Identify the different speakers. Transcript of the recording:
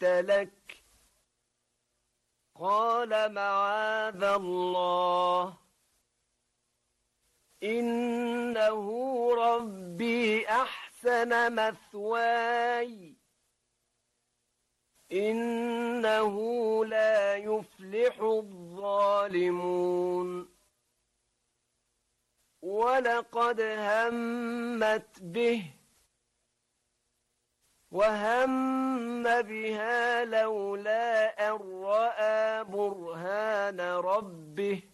Speaker 1: قلت لك قال معاذ الله إنه ربي أحسن مثواي إنه لا يفلح الظالمون ولقد همت به وهم بها لولا أن رأى برهان ربه